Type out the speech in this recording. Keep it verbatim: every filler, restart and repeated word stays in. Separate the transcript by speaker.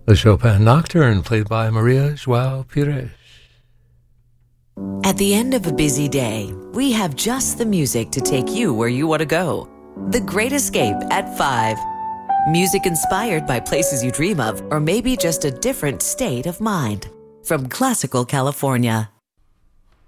Speaker 1: The Chopin Nocturne, played by Maria Joao Pires.
Speaker 2: At the end of a busy day, we have just the music to take you where you want to go. The Great Escape at five. Music inspired by places you dream of, or maybe just a different state of mind. From classical California.